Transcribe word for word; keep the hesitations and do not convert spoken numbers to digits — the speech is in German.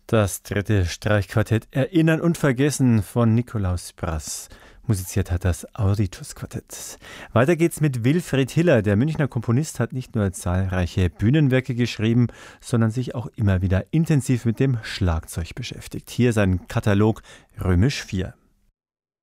Das dritte Streichquartett Erinnern und Vergessen von Nikolaus Brass. Musiziert hat das Auritus-Quartett. Weiter geht's mit Wilfried Hiller. Der Münchner Komponist hat nicht nur zahlreiche Bühnenwerke geschrieben, sondern sich auch immer wieder intensiv mit dem Schlagzeug beschäftigt. Hier sein Katalog Römisch vier.